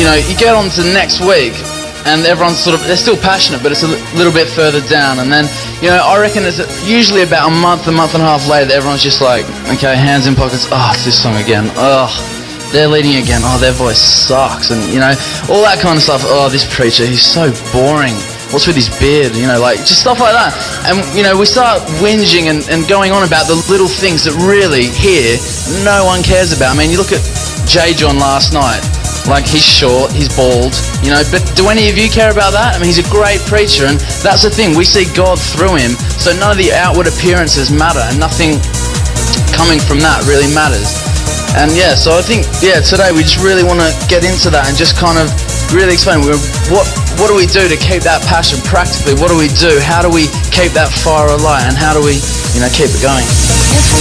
you know, you get on to next week, and everyone's sort of, they're still passionate, but it's a little bit further down. And then, you know, I reckon it's usually about a month and a half later that everyone's just like, okay, hands in pockets, oh, it's this song again, oh, they're leading again, oh, their voice sucks, and, you know, all that kind of stuff. Oh, this preacher, he's so boring. What's with his beard? You know, like, just stuff like that. And, you know, we start whinging and going on about the little things that really, here, no one cares about. I mean, you look at J. John last night. Like, he's short, he's bald, you know, but do any of you care about that? I mean, he's a great preacher, and that's the thing, we see God through him, so none of the outward appearances matter, and nothing coming from that really matters. And yeah, so I think, yeah, today we just really want to get into that and just kind of really explain what do we do to keep that passion practically, what do we do, how do we keep that fire alight, and how do we, you know, keep it going?